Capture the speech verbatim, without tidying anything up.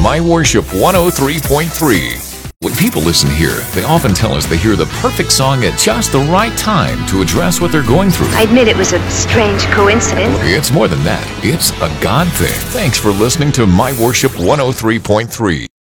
My Worship one oh three point three. When people listen here, they often tell us they hear the perfect song at just the right time to address what they're going through. I admit it was a strange coincidence. It's more than that. It's a God thing. Thanks for listening to My Worship one oh three point three.